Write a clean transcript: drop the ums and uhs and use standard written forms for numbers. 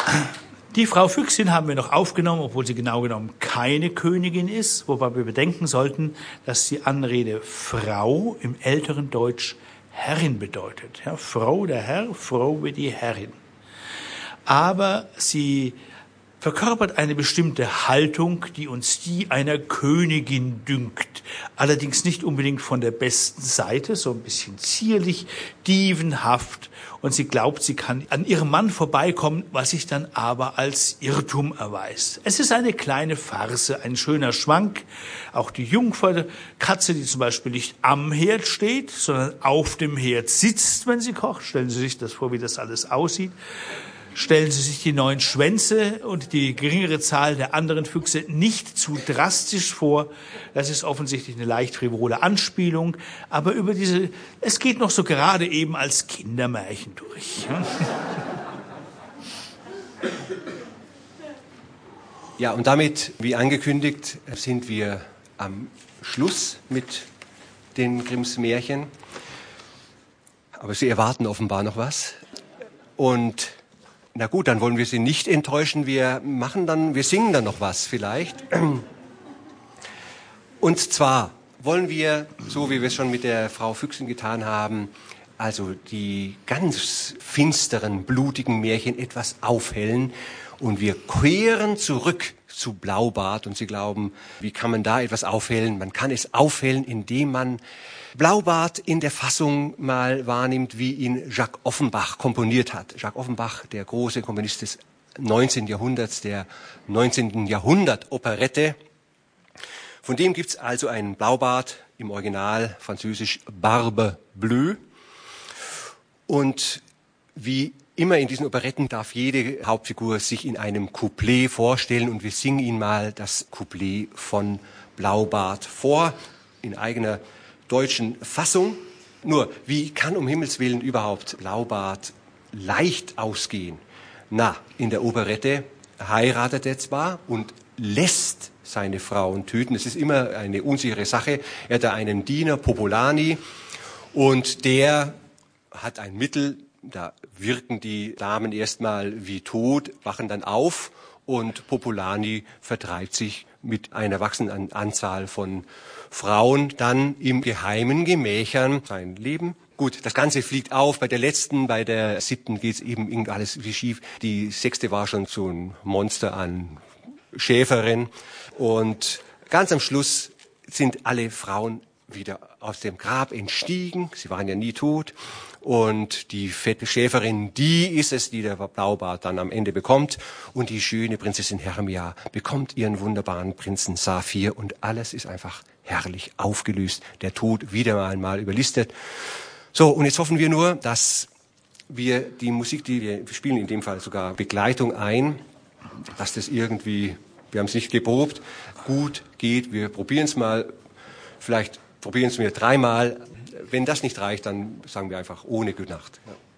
Die Frau Füchsin haben wir noch aufgenommen, obwohl sie genau genommen keine Königin ist, wobei wir bedenken sollten, dass die Anrede Frau im älteren Deutsch Herrin bedeutet. Ja, Frau der Herr, Frau wie die Herrin. Aber sie verkörpert eine bestimmte Haltung, die uns die einer Königin dünkt. Allerdings nicht unbedingt von der besten Seite, so ein bisschen zierlich, dievenhaft. Und sie glaubt, sie kann an ihrem Mann vorbeikommen, was sich dann aber als Irrtum erweist. Es ist eine kleine Farce, ein schöner Schwank. Auch die Jungferkatze, die zum Beispiel nicht am Herd steht, sondern auf dem Herd sitzt, wenn sie kocht. Stellen Sie sich das vor, wie das alles aussieht. Stellen Sie sich die 9 Schwänze und die geringere Zahl der anderen Füchse nicht zu drastisch vor. Das ist offensichtlich eine leicht frivole Anspielung. Aber es geht noch so gerade eben als Kindermärchen durch. Ja, und damit, wie angekündigt, sind wir am Schluss mit den Grimms Märchen. Aber Sie erwarten offenbar noch was. Und na gut, dann wollen wir Sie nicht enttäuschen. Wir singen dann noch was vielleicht. Und zwar wollen wir, so wie wir es schon mit der Frau Füchsin getan haben, also die ganz finsteren, blutigen Märchen etwas aufhellen. Und wir kehren zurück zu Blaubart. Und Sie glauben, wie kann man da etwas aufhellen? Man kann es aufhellen, indem man Blaubart in der Fassung mal wahrnimmt, wie ihn Jacques Offenbach komponiert hat. Jacques Offenbach, der große Komponist des 19. Jahrhunderts, der 19. Jahrhundert-Operette. Von dem gibt's also einen Blaubart, im Original französisch Barbe Bleue. Und wie immer in diesen Operetten darf jede Hauptfigur sich in einem Couplet vorstellen und wir singen Ihnen mal das Couplet von Blaubart vor, in eigener deutschen Fassung. Nur, wie kann um Himmels Willen überhaupt Blaubart leicht ausgehen? Na, in der Operette heiratet er zwar und lässt seine Frauen töten. Es ist immer eine unsichere Sache. Er hat da einen Diener, Popolani, und der hat ein Mittel, da wirken die Damen erstmal wie tot, wachen dann auf und Popolani vertreibt sich mit einer wachsenden Anzahl von Frauen dann im geheimen Gemächern sein Leben. Gut, das Ganze fliegt auf. Bei der 7. geht's eben alles wie schief. Die 6. war schon so ein Monster an Schäferin. Und ganz am Schluss sind alle Frauen wieder aus dem Grab entstiegen. Sie waren ja nie tot. Und die fette Schäferin, die ist es, die der Blaubart dann am Ende bekommt. Und die schöne Prinzessin Hermia bekommt ihren wunderbaren Prinzen Saphir. Und alles ist einfach herrlich aufgelöst. Der Tod wieder einmal überlistet. So, und jetzt hoffen wir nur, dass wir die Musik, die wir spielen, in dem Fall sogar Begleitung ein, dass das irgendwie, wir haben es nicht geprobt, gut geht. Wir probieren es mal. Vielleicht probieren es wir 3-mal. Wenn das nicht reicht, dann sagen wir einfach ohne Gute Nacht. Ja.